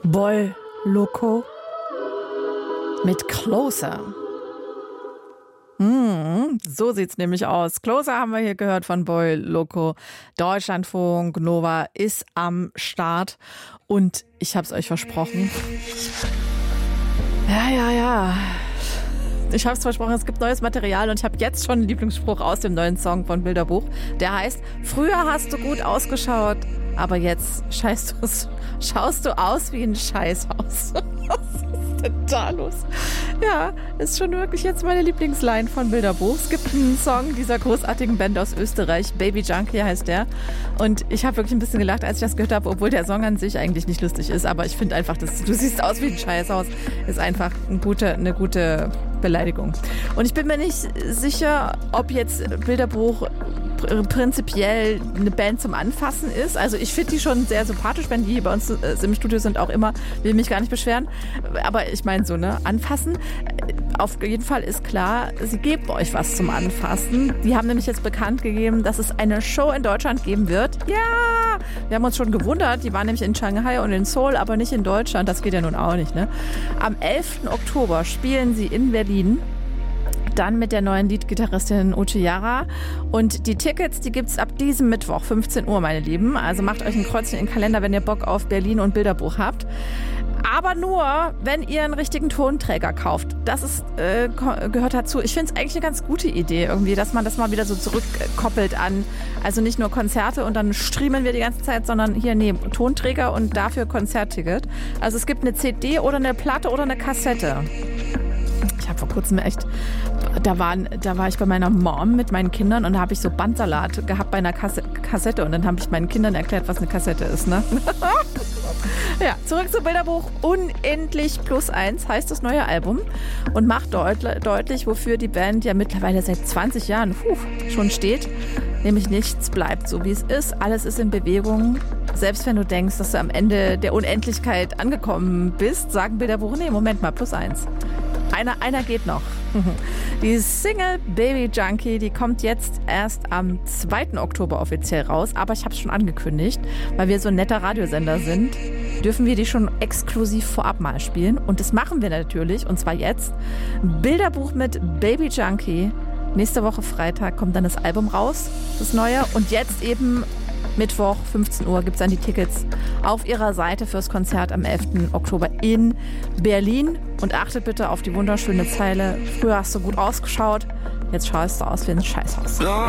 Boy Loco mit Closer. So sieht's nämlich aus. Closer haben wir hier gehört von Boy Loco. Deutschlandfunk Nova ist am Start und ich hab's euch versprochen. Ja. Ich hab's versprochen, es gibt neues Material und ich habe jetzt schon einen Lieblingsspruch aus dem neuen Song von Bilderbuch. Der heißt: Früher hast du gut ausgeschaut, aber jetzt schaust du aus wie ein Scheißhaus. Was ist denn da los? Ja, ist schon wirklich jetzt meine Lieblingsline von Bilderbuch. Es gibt einen Song dieser großartigen Band aus Österreich, Baby Junkie heißt der. Und ich habe wirklich ein bisschen gelacht, als ich das gehört habe, obwohl der Song an sich eigentlich nicht lustig ist. Aber ich finde einfach, du siehst aus wie ein Scheißhaus, ist einfach eine gute Beleidigung. Und ich bin mir nicht sicher, ob jetzt Bilderbuch prinzipiell eine Band zum Anfassen ist. Also ich finde die schon sehr sympathisch, wenn die hier bei uns im Studio sind, auch immer. Will mich gar nicht beschweren. Aber ich meine so, ne, anfassen. Auf jeden Fall ist klar, sie geben euch was zum Anfassen. Die haben nämlich jetzt bekannt gegeben, dass es eine Show in Deutschland geben wird. Ja! Wir haben uns schon gewundert, die waren nämlich in Shanghai und in Seoul, aber nicht in Deutschland. Das geht ja nun auch nicht, ne? Am 11. Oktober spielen sie in Berlin. Dann mit der neuen Leadgitarristin Uche Yara. Und die Tickets, die gibt's ab diesem Mittwoch, 15 Uhr, meine Lieben. Also macht euch ein Kreuzchen in den Kalender, wenn ihr Bock auf Berlin und Bilderbuch habt. Aber nur, wenn ihr einen richtigen Tonträger kauft. Das gehört dazu. Ich finde es eigentlich eine ganz gute Idee irgendwie, dass man das mal wieder so zurückkoppelt an, also nicht nur Konzerte und dann streamen wir die ganze Zeit, sondern hier, Tonträger und dafür Konzertticket. Also es gibt eine CD oder eine Platte oder eine Kassette. Ich habe vor kurzem da war ich bei meiner Mom mit meinen Kindern und da habe ich so Bandsalat gehabt bei einer Kassette und dann habe ich meinen Kindern erklärt, was eine Kassette ist, ne? Ja, zurück zu Bilderbuch. Unendlich +1 heißt das neue Album und macht deutlich, wofür die Band ja mittlerweile seit 20 Jahren schon steht. Nämlich nichts bleibt so, wie es ist. Alles ist in Bewegung. Selbst wenn du denkst, dass du am Ende der Unendlichkeit angekommen bist, sagen Bilderbuch, nee, Moment mal, +1. Einer geht noch. Die Single Baby Junkie, die kommt jetzt erst am 2. Oktober offiziell raus. Aber ich habe es schon angekündigt, weil wir so ein netter Radiosender sind, dürfen wir die schon exklusiv vorab mal spielen. Und das machen wir natürlich, und zwar jetzt. Bilderbuch mit Baby Junkie. Nächste Woche Freitag kommt dann das Album raus, das neue. Und jetzt eben Mittwoch, 15 Uhr, gibt es dann die Tickets auf ihrer Seite fürs Konzert am 11. Oktober in Berlin. Und achtet bitte auf die wunderschöne Zeile: Früher hast du gut ausgeschaut, jetzt schaust du aus wie ein Scheißhaus.